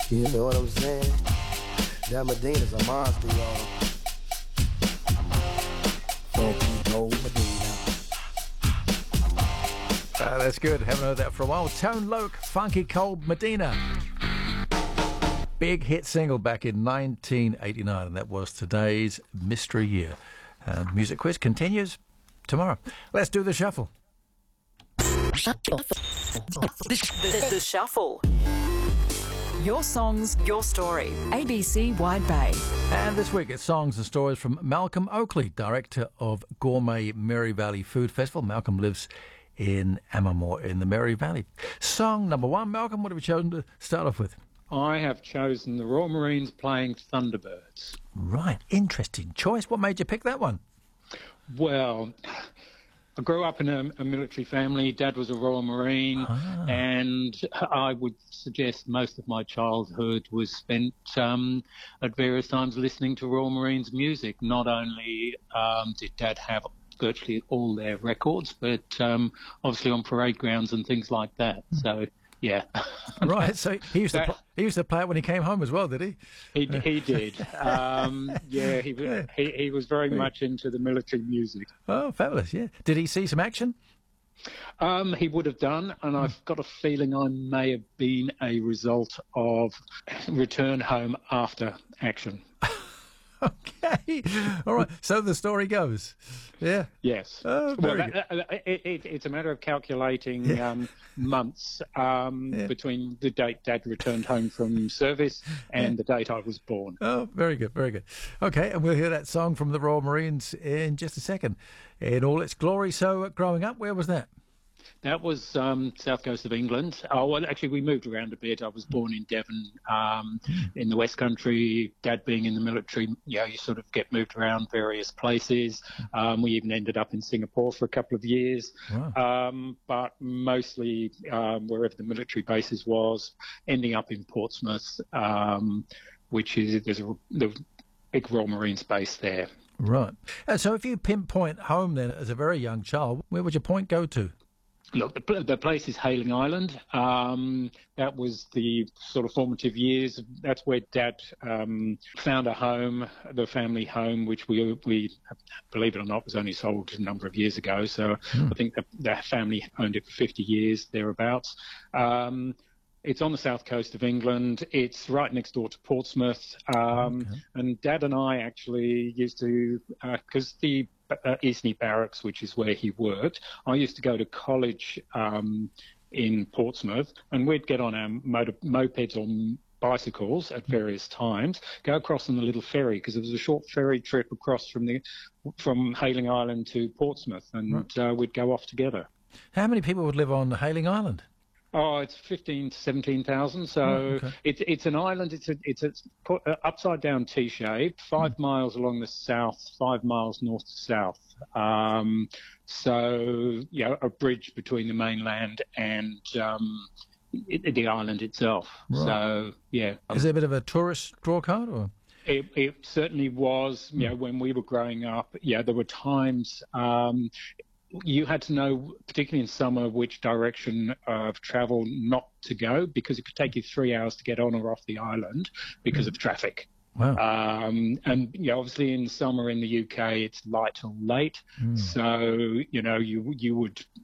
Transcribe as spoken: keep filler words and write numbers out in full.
You know what I'm saying? That Medina's a monster, y'all. Funky Cold Medina. Uh, that's good. Haven't heard that for a while. Tone Loc, Funky Cold Medina. Big hit single back in nineteen eighty-nine, and that was today's Mystery Year. Uh, music quiz continues tomorrow. Let's do the shuffle. The, the Shuffle. Your songs, your story. A B C Wide Bay. And this week it's songs and stories from Malcolm Oakley, director of Gourmet Mary Valley Food Festival. Malcolm lives in Amamore in the Mary Valley. Song number one, Malcolm, what have you chosen to start off with? I have chosen the Royal Marines playing Thunderbirds. Right, interesting choice. What made you pick that one? Well, I grew up in a, a military family. Dad was a Royal Marine, Ah. and I would suggest most of my childhood was spent um, at various times listening to Royal Marines music. Not only um, did Dad have virtually all their records, but um, obviously on parade grounds and things like that. So, yeah. Right, so he used, That- to pl- he used to play it when he came home as well, did he? He, he did. Um, yeah, he, he he was very much into the military music. Oh, fabulous, yeah. Did he see some action? Um, he would have done, and I've got a feeling I may have been a result of return home after action. Okay. All right, so the story goes. Yeah. Yes. Oh, well, very that, uh, it, it, it's a matter of calculating Yeah. um, months um, Yeah. between the date Dad returned home from service and the date I was born. Oh, very good, very good. Okay, and we'll hear that song from the Royal Marines in just a second. In all its glory. So, uh, growing up, where was that? That was um, south coast of England. Oh, well, actually, we moved around a bit. I was born in Devon, um, in the West Country. Dad being in the military, you know, you sort of get moved around various places. Um, we even ended up in Singapore for a couple of years. Wow. Um, but mostly um, wherever the military bases was, ending up in Portsmouth, um, which is there's a the big Royal Marines base there. Right. And so if you pinpoint home then as a very young child, where would your point go to? Look, the, pl- the place is Hayling Island. Um, that was the sort of formative years. That's where Dad um, found a home, the family home, which we, we, believe it or not, was only sold a number of years ago. So I think the, the family owned it for fifty years, thereabouts. Um, It's on the south coast of England. It's right next door to Portsmouth. Um, Okay. And Dad and I actually used to, because the uh, Eastney Barracks, which is where he worked, I used to go to college um, in Portsmouth, and we'd get on our motor, mopeds or bicycles at various times, go across on the little ferry, because it was a short ferry trip across from the from Hayling Island to Portsmouth, and uh, we'd go off together. How many people would live on Hayling Island? Oh, it's fifteen to seventeen thousand. So Oh, okay. it's it's an island. It's a it's a put- uh, upside down T shape, five Hmm. miles along the south, five miles north to south. Um, so yeah, a bridge between the mainland and um, it, the island itself. Right. So yeah, Is it a bit of a tourist draw card? Or? it, it certainly was. You know, when we were growing up, yeah, there were times. Um, you had to know, particularly in summer, which direction of travel not to go, because it could take you three hours to get on or off the island because of traffic. Wow. Um, and you know, obviously in summer in the U K, it's light till late. So, you know, you you would